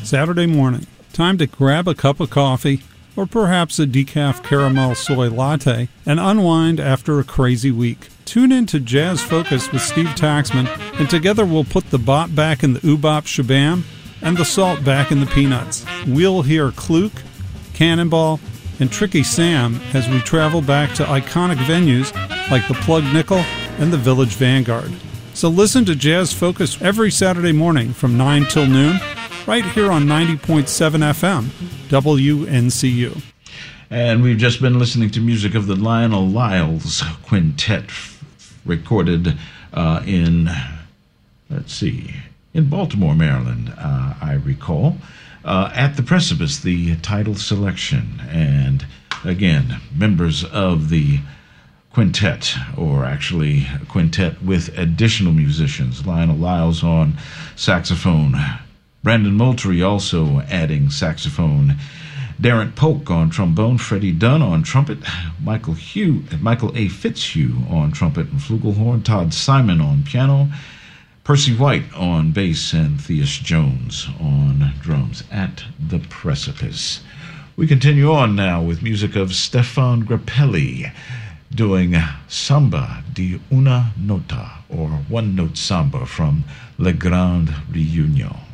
Saturday morning, time to grab a cup of coffee or perhaps a decaf caramel soy latte and unwind after a crazy week. Tune in to Jazz Focus with Steve Taxman, and together we'll put the bop back in the oobop shabam and the salt back in the peanuts. We'll hear Kluk, Cannonball, and Tricky Sam as we travel back to iconic venues like the Plug Nickel and the Village Vanguard. So listen to Jazz Focus every Saturday morning from 9 till noon, right here on 90.7 FM, WNCU. And we've just been listening to music of the Lionel Lyles Quintet, recorded in Baltimore, Maryland, I recall. At the Precipice, the title selection. And again, members of the quintet, or actually a quintet with additional musicians. Lionel Lyles on saxophone, Brandon Moultrie also adding saxophone, Darren Polk on trombone, Freddie Dunn on trumpet, Michael A. Fitzhugh on trumpet and flugelhorn, Todd Simon on piano, Percy White on bass, and Theus Jones on drums at the Precipice. We continue on now with music of Stefan Grappelli doing Samba di una nota, or one note samba from Le Grand Réunion.